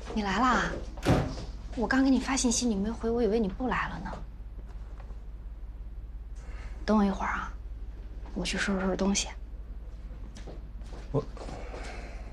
你来啦！我刚给你发信息，你没回，我以为你不来了呢。等我一会儿啊，我去收拾收拾东西。